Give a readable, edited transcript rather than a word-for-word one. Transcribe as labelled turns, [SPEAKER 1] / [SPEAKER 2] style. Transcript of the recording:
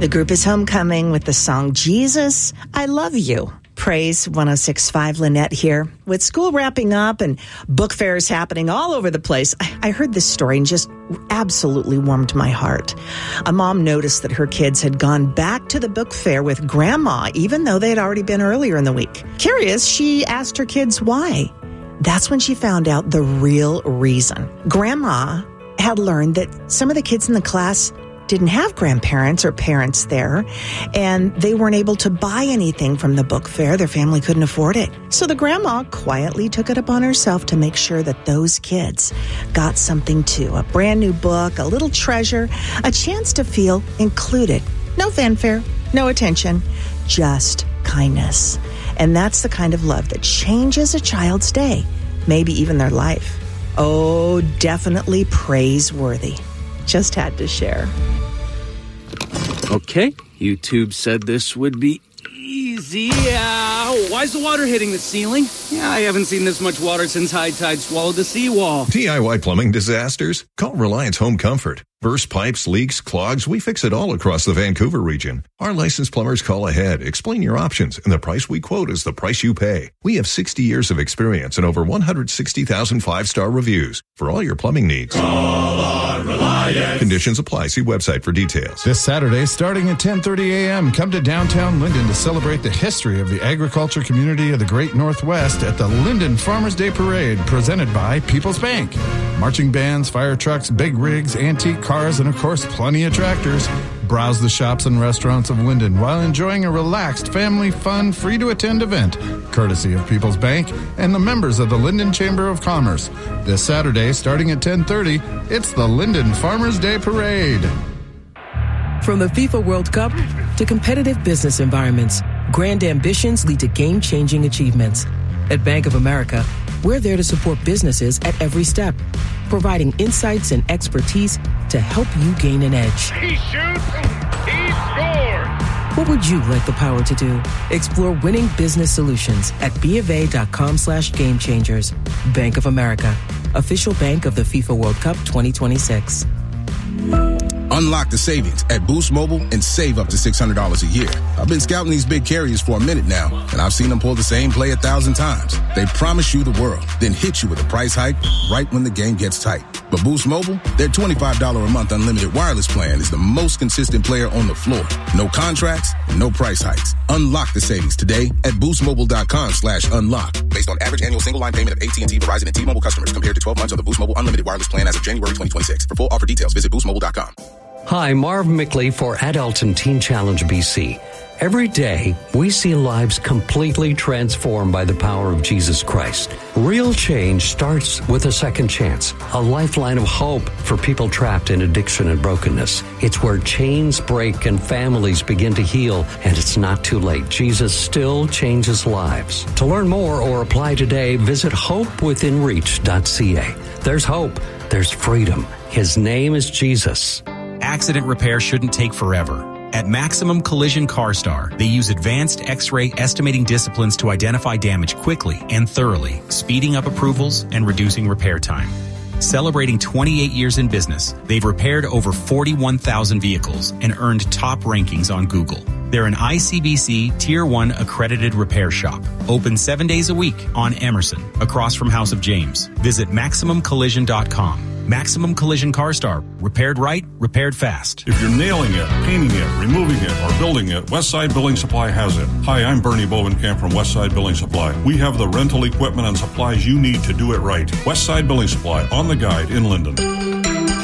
[SPEAKER 1] The group is Homecoming with the song Jesus, I Love You. Praise 106.5, Lynette here. With school wrapping up and book fairs happening all over the place, I heard this story and just absolutely warmed my heart. A mom noticed that her kids had gone back to the book fair with grandma, even though they had already been earlier in the week. Curious, she asked her kids why. That's when she found out the real reason. Grandma had learned that some of the kids in the class didn't have grandparents or parents there, and they weren't able to buy anything from the book fair. Their family couldn't afford it. So the grandma quietly took it upon herself to make sure that those kids got something too. A brand new book, a little treasure, a chance to feel included. No fanfare, no attention, just kindness. And that's the kind of love that changes a child's day, maybe even their life. Oh, definitely praiseworthy. Just had to share.
[SPEAKER 2] Okay, YouTube said this would be easy. Why's the water hitting the ceiling? Yeah, I haven't seen this much water since high tide swallowed the seawall.
[SPEAKER 3] DIY plumbing disasters? Call Reliance Home Comfort. Burst pipes, leaks, clogs, we fix it all across the Vancouver region. Our licensed plumbers call ahead, explain your options, and the price we quote is the price you pay. We have 60 years of experience and over 160,000 five-star reviews for all your plumbing needs.
[SPEAKER 4] Call on Reliance.
[SPEAKER 3] Conditions apply. See website for details.
[SPEAKER 5] This Saturday, starting at 10:30 a.m., come to downtown Linden to celebrate the history of the agriculture community of the Great Northwest at the Linden Farmers Day Parade, presented by People's Bank. Marching bands, fire trucks, big rigs, antique cars, and of course, plenty of tractors. Browse the shops and restaurants of Linden while enjoying a relaxed, family fun, free-to-attend event, courtesy of People's Bank and the members of the Linden Chamber of Commerce. This Saturday, starting at 10:30, it's the Linden Farmers Day Parade.
[SPEAKER 6] From the FIFA World Cup to competitive business environments, grand ambitions lead to game-changing achievements. At Bank of America, we're there to support businesses at every step, providing insights and expertise to help you gain an edge.
[SPEAKER 7] He shoots, he scores!
[SPEAKER 6] What would you like the power to do? Explore winning business solutions at BofA.com/gamechangers. Bank of America, official bank of the FIFA World Cup 2026.
[SPEAKER 8] Unlock the savings at Boost Mobile and save up to $600 a year. I've been scouting these big carriers for a minute now, and I've seen them pull the same play 1,000 times. They promise you the world, then hit you with a price hike right when the game gets tight. But Boost Mobile, their $25 a month unlimited wireless plan is the most consistent player on the floor. No contracts, no price hikes. Unlock the savings today at boostmobile.com/unlock. Based on average annual single line payment of AT&T, Verizon, and T-Mobile customers compared to 12 months of the Boost Mobile unlimited wireless plan as of January 2026. For full offer details, visit boostmobile.com.
[SPEAKER 9] Hi, Marv Mickley for Adult and Teen Challenge BC. Every day, we see lives completely transformed by the power of Jesus Christ. Real change starts with a second chance, a lifeline of hope for people trapped in addiction and brokenness. It's where chains break and families begin to heal, and it's not too late. Jesus still changes lives. To learn more or apply today, visit hopewithinreach.ca. There's hope. There's freedom. His name is Jesus.
[SPEAKER 10] Accident repair shouldn't take forever. At Maximum Collision CarStar, they use advanced X-ray estimating disciplines to identify damage quickly and thoroughly, speeding up approvals and reducing repair time. Celebrating 28 years in business, they've repaired over 41,000 vehicles and earned top rankings on Google. They're an ICBC Tier 1 accredited repair shop. Open 7 days a week on Emerson, across from House of James. Visit MaximumCollision.com. Maximum Collision CarStar. Repaired right, repaired fast.
[SPEAKER 11] If you're nailing it, painting it, removing it, or building it, Westside Building Supply has it. Hi, I'm Bernie Bovenkamp from Westside Building Supply. We have the rental equipment and supplies you need to do it right. Westside Building Supply, on the guide in Linden.